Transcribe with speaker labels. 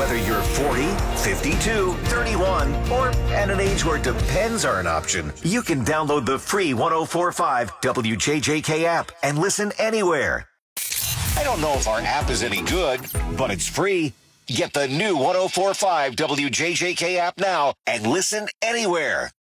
Speaker 1: Whether you're 40, 52, 31, or at an age where depends are an option, you can download the free 1045 WJJK app and listen anywhere. I don't know if our app is any good, but it's free. Get the new 1045 WJJK app now and listen anywhere.